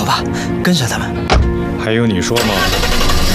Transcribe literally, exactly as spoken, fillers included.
吧，跟上他们。 还用你说吗？